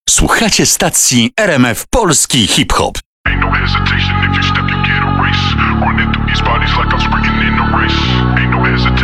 Słuchacie stacji RMF Polski Hip Hop. Ain't no hesitation if you step, you get a race. Running through these bodies like I'm sprinting in a race. Ain't no hesitation.